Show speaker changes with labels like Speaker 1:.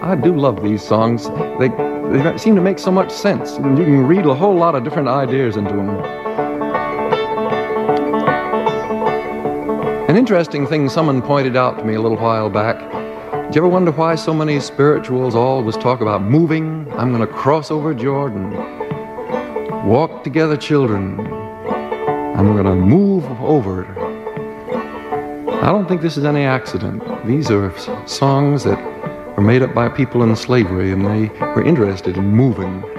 Speaker 1: I do love these songs. They seem to make so much sense. You can read a whole lot of different ideas into them. An interesting thing someone pointed out to me a little while back. Did you ever wonder why so many spirituals always talk about moving? I'm going to cross over Jordan. Walk together, children. I'm going to move over. I don't think this is any accident. These are songs that were made up by people in slavery, and they were interested in moving.